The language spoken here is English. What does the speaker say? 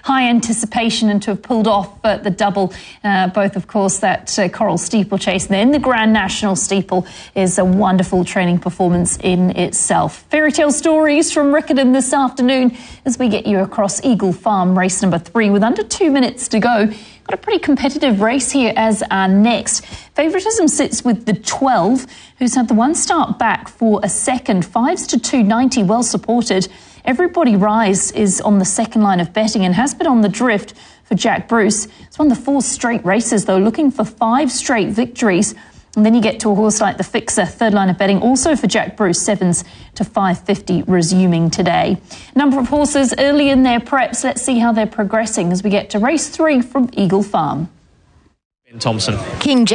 high anticipation and to have pulled off the double, both, of course, that Coral Steeplechase and then the Grand National Steeple is a wonderful training performance in itself. Fairy tale stories from Riccarton this afternoon as we get you across Eagle Farm race number 3 with under 2 minutes to go. Got a pretty competitive race here as our next. Favouritism sits with the 12, who's had the one start back for a second. 5s to 290, well supported. Everybody Rise is on the second line of betting and has been on the drift for Jack Bruce. It's won the 4 straight races, though, looking for 5 straight victories. And then you get to a horse like the Fixer, third line of betting, also for Jack Bruce, 7s to 550 resuming today. A number of horses early in their preps. Let's see how they're progressing as we get to race 3 from Eagle Farm. Ben Thompson. King